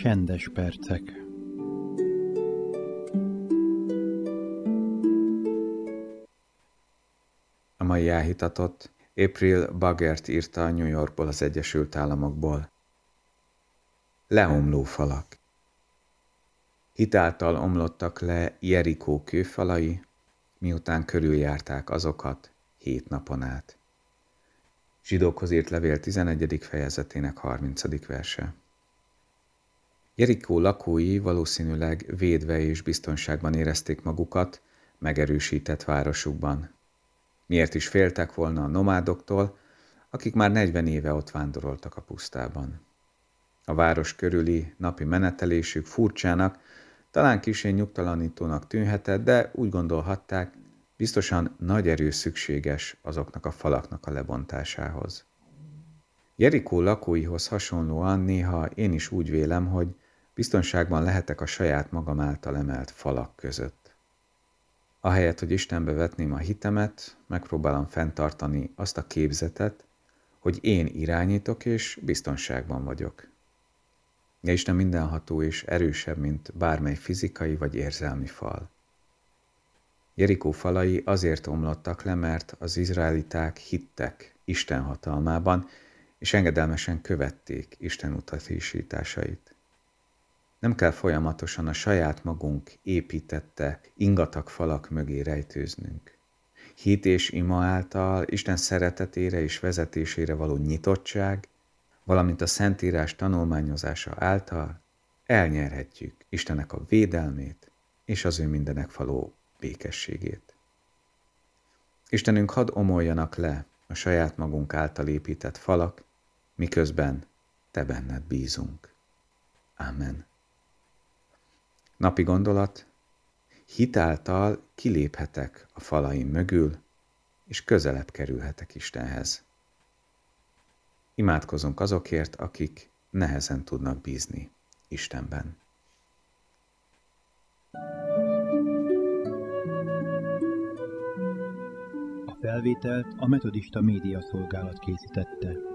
Csendes percek. A mai áhítatot April Baggert írta New Yorkból, az Egyesült Államokból. Leomló falak. Hitáltal omlottak le Jerikó kőfalai, miután körüljárták azokat 7 napon át. Zsidókhoz írt levél 11. fejezetének 30. verse. Jerikó lakói valószínűleg védve és biztonságban érezték magukat megerősített városukban. Miért is féltek volna a nomádoktól, akik már 40 éve ott vándoroltak a pusztában. A város körüli napi menetelésük furcsának, talán kissé nyugtalanítónak tűnhetett, de úgy gondolhatták, biztosan nagy erő szükséges azoknak a falaknak a lebontásához. Jerikó lakóihoz hasonlóan néha én is úgy vélem, hogy biztonságban lehetek a saját magam által emelt falak között. Ahelyett, hogy Istenbe vetném a hitemet, megpróbálom fenntartani azt a képzetet, hogy én irányítok és biztonságban vagyok. De Isten mindenható és erősebb, mint bármely fizikai vagy érzelmi fal. Jerikó falai azért omlottak le, mert az izraeliták hittek Isten hatalmában, és engedelmesen követték Isten utasításait. Nem kell folyamatosan a saját magunk építette ingatag falak mögé rejtőznünk. Hit és ima által Isten szeretetére és vezetésére való nyitottság, valamint a Szentírás tanulmányozása által elnyerhetjük Istennek a védelmét és az ő mindenek való békességét. Istenünk, hadd omoljanak le a saját magunk által épített falak, miközben Te benned bízunk. Ámen. Napi gondolat: hit által kiléphetek a falaim mögül, és közelebb kerülhetek Istenhez. Imádkozunk azokért, akik nehezen tudnak bízni Istenben. A felvételt a Metodista Média Szolgálat készítette.